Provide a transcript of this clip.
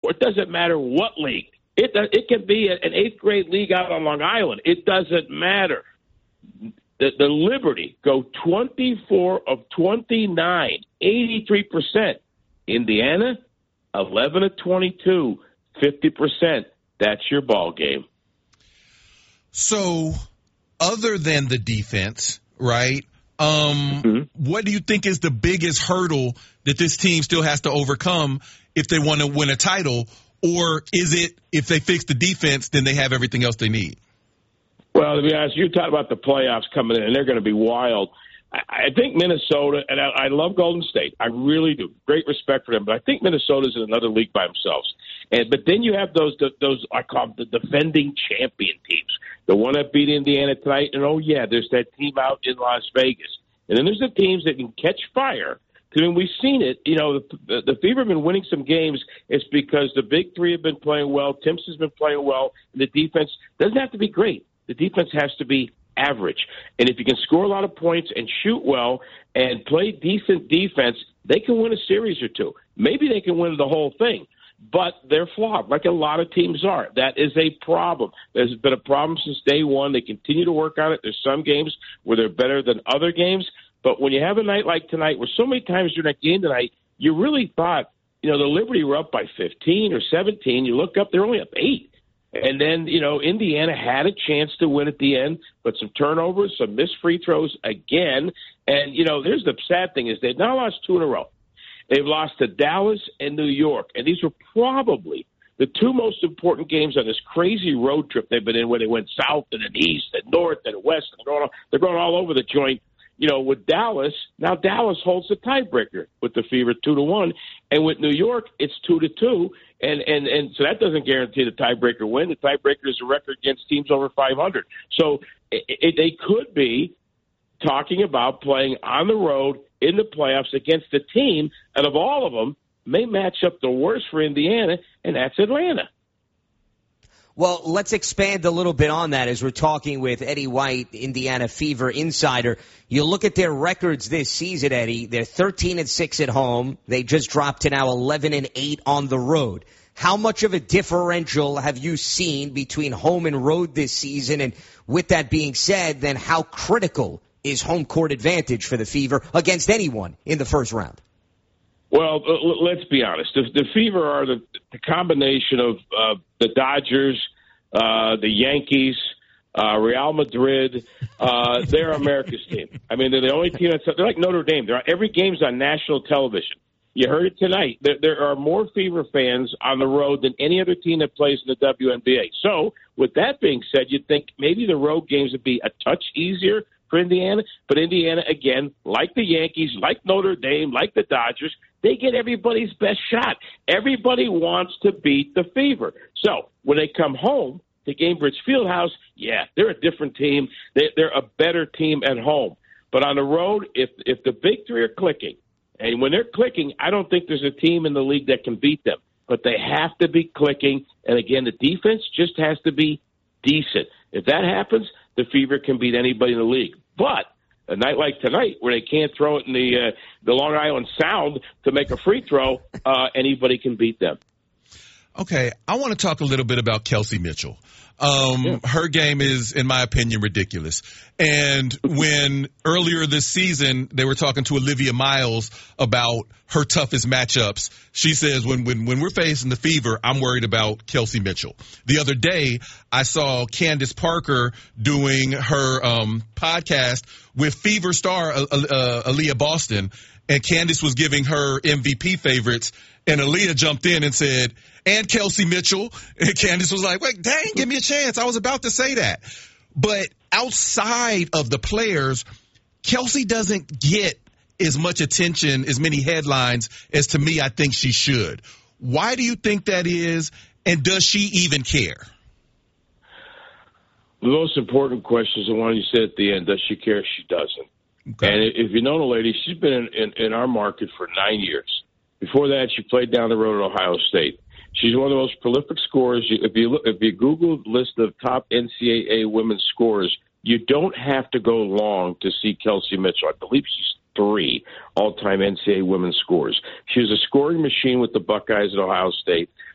or it doesn't matter what league. It can be an eighth-grade league out on Long Island. It doesn't matter. The Liberty go 24 of 29, 83%. Indiana, 11 of 22, 50%. That's your ball game. So, other than the defense, right, what do you think is the biggest hurdle that this team still has to overcome if they want to win a title? Or is it if they fix the defense, then they have everything else they need? Well, to be honest, you talk about the playoffs coming in, and they're going to be wild. I think Minnesota, and I love Golden State. I really do. Great respect for them. But I think Minnesota's in another league by themselves. But then you have those I call them the defending champion teams. The one that beat Indiana tonight. And, oh, yeah, there's that team out in Las Vegas. And then there's the teams that can catch fire. I mean, we've seen it. You know, the Fever have been winning some games. It's because the big three have been playing well. Timpson's been playing well. And the defense doesn't have to be great. The defense has to be average. And if you can score a lot of points and shoot well and play decent defense, they can win a series or two. Maybe they can win the whole thing. But they're flawed, like a lot of teams are. That is a problem. There's been a problem since day one. They continue to work on it. There's some games where they're better than other games. But when you have a night like tonight, where so many times during that game tonight, you really thought, you know, the Liberty were up by 15 or 17. You look up, they're only up 8. And then, you know, Indiana had a chance to win at the end, but some turnovers, some missed free throws again. And, you know, there's the sad thing is they've now lost 2 in a row. They've lost to Dallas and New York. And these were probably the 2 most important games on this crazy road trip they've been in, where they went south and then east and north and west. And they're going all over the joint. You know, with Dallas, now Dallas holds the tiebreaker with the Fever 2-1, and with New York, it's 2-2, and so that doesn't guarantee the tiebreaker win. The tiebreaker is a record against teams over 500. So they could be talking about playing on the road in the playoffs against a team, and of all of them, may match up the worst for Indiana, and that's Atlanta. Well, let's expand a little bit on that as we're talking with Eddie White, Indiana Fever insider. You look at their records this season, Eddie. They're 13-6 at home. They just dropped to now 11-8 on the road. How much of a differential have you seen between home and road this season? And with that being said, then how critical is home court advantage for the Fever against anyone in the first round? Well, let's be honest. The Fever are the combination of the Dodgers, the Yankees, Real Madrid. They're America's team. I mean, they're the only team they're like Notre Dame. Every game's on national television. You heard it tonight. There are more Fever fans on the road than any other team that plays in the WNBA. So, with that being said, you'd think maybe the road games would be a touch easier for Indiana. But Indiana, again, like the Yankees, like Notre Dame, like the Dodgers, they get everybody's best shot. Everybody wants to beat the Fever. So when they come home to Gainbridge Fieldhouse, yeah, they're a different team. They're a better team at home. But on the road, if the big three are clicking, and when they're clicking, I don't think there's a team in the league that can beat them. But they have to be clicking. And, again, the defense just has to be decent. If that happens, the Fever can beat anybody in the league. But a night like tonight, where they can't throw it in the Long Island Sound to make a free throw, anybody can beat them. Okay, I want to talk a little bit about Kelsey Mitchell. Her game is, in my opinion, ridiculous. And when earlier this season they were talking to Olivia Miles about her toughest matchups, she says, when we're facing the Fever, I'm worried about Kelsey Mitchell. The other day, I saw Candace Parker doing her podcast with Fever star Aaliyah Boston, and Candace was giving her MVP favorites, and Aaliyah jumped in and said, and Kelsey Mitchell. And Candace was like, wait, dang, give me a chance. I was about to say that. But outside of the players, Kelsey doesn't get as much attention, as many headlines as, to me, I think she should. Why do you think that is, and does she even care? The most important question is the one you said at the end. Does she care? She doesn't. Okay. And if you know the lady, she's been in our market for 9 years. Before that, she played down the road at Ohio State. She's one of the most prolific scorers. If you Google the list of top NCAA women's scorers, you don't have to go long to see Kelsey Mitchell. I believe she's 3 all-time NCAA women's scorers. She was a scoring machine with the Buckeyes at Ohio State.